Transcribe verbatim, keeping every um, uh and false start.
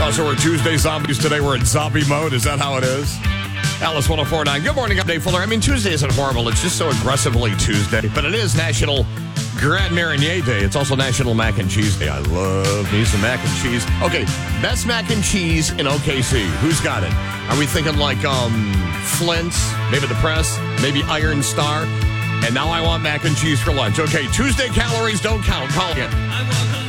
Oh, so we're Tuesday zombies today. We're in zombie mode. Is that how it is? Alice one oh four point nine. Good morning. I'm Dave Fuller. I mean, Tuesday isn't horrible. It's just so aggressively Tuesday. But it is National Grand Marnier Day. It's also National Mac and Cheese Day. I love me some mac and cheese. Okay, best mac and cheese in O K C. Who's got it? Are we thinking like um, Flint's, maybe the Press, maybe Iron Star? And now I want mac and cheese for lunch. Okay, Tuesday calories don't count. Call it.